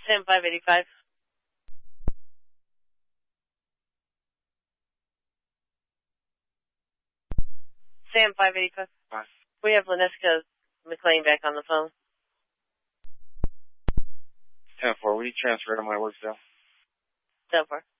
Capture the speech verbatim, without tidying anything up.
Sam five eighty-five. Sam five eighty-five. What? We have Leneska McLean back on the phone. ten four, will you transfer to my work cell? ten four.